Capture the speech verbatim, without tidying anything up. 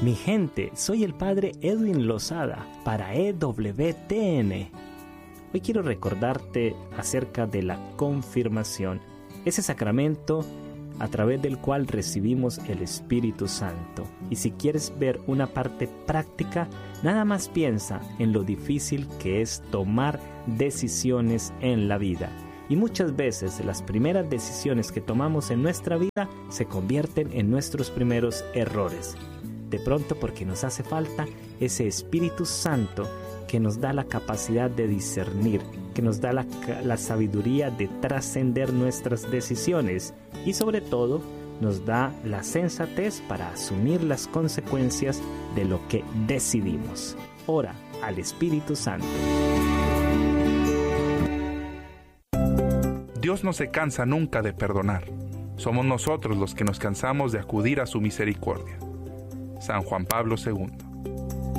Mi gente, soy el Padre Edwin Lozada para E W T N. Hoy quiero recordarte acerca de la confirmación, ese sacramento a través del cual recibimos el Espíritu Santo. Y si quieres ver una parte práctica, nada más piensa en lo difícil que es tomar decisiones en la vida. Y muchas veces las primeras decisiones que tomamos en nuestra vida se convierten en nuestros primeros errores. De pronto porque nos hace falta ese Espíritu Santo que nos da la capacidad de discernir, que nos da la, la sabiduría de trascender nuestras decisiones y sobre todo nos da la sensatez para asumir las consecuencias de lo que decidimos. Ora al Espíritu Santo. Dios no se cansa nunca de perdonar. Somos nosotros los que nos cansamos de acudir a su misericordia. San Juan Pablo segundo.